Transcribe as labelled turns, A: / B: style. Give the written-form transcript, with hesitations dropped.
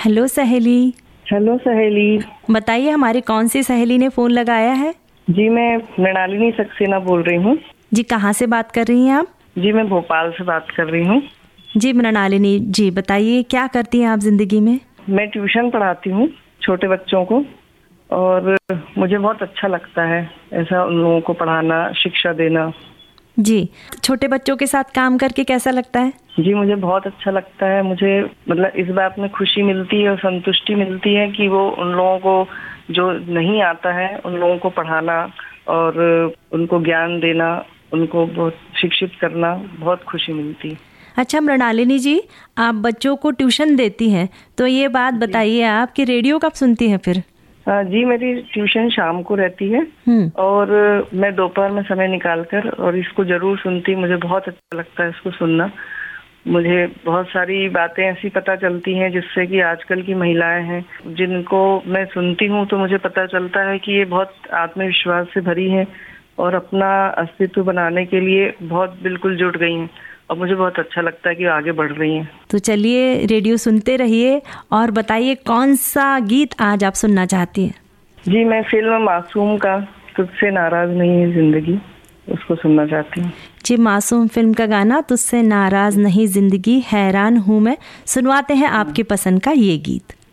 A: Hello सहेली।
B: Hello सहेली।
A: बताइए हमारी कौन सी सहेली ने फ़ोन लगाया है?
B: जी मैं मृणालिनी सक्सेना बोल रही हूँ।
A: जी कहाँ से बात कर रही हैं आप?
B: जी मैं भोपाल से बात कर रही हूँ।
A: जी मृणालिनी जी बताइए क्या करती हैं आप ज़िंदगी में?
B: मैं ट्यूशन पढ़ाती हूँ छोटे बच्चों को और मुझे बहुत अच्छा लगता है ऐसा उन लोगों को पढ़ाना, शिक्षा देना।
A: जी छोटे बच्चों के साथ काम करके कैसा लगता है?
B: जी मुझे बहुत अच्छा लगता है। मुझे मतलब इस बात में खुशी मिलती है और संतुष्टि मिलती है कि वो उन लोगों को जो नहीं आता है उन लोगों को पढ़ाना और उनको ज्ञान देना, उनको बहुत शिक्षित करना, बहुत खुशी मिलती है।
A: अच्छा मृणालिनी जी, आप बच्चों को ट्यूशन देती हैं तो ये बात बताइए आप कि रेडियो कब सुनती हैं फिर?
B: जी मेरी ट्यूशन शाम को रहती है और मैं दोपहर में समय निकालकर और इसको जरूर सुनती। मुझे बहुत अच्छा लगता है इसको सुनना। मुझे बहुत सारी बातें ऐसी पता चलती हैं जिससे कि आजकल की महिलाएं हैं जिनको मैं सुनती हूँ तो मुझे पता चलता है कि ये बहुत आत्मविश्वास से भरी हैं और अपना अस्तित्व बनाने के लिए बहुत बिल्कुल जुट गई हैं और मुझे बहुत अच्छा लगता है कि आगे बढ़ रही हैं।
A: तो चलिए रेडियो सुनते रहिए और बताइए कौन सा गीत आज आप सुनना चाहती हैं?
B: जी मैं फिल्म मासूम का तुझसे नाराज नहीं है जिंदगी उसको सुनना चाहती हूँ।
A: जी मासूम फिल्म का गाना तुझसे नाराज नहीं जिंदगी हैरान हूँ मैं, सुनवाते हैं आपकी पसंद का ये गीत।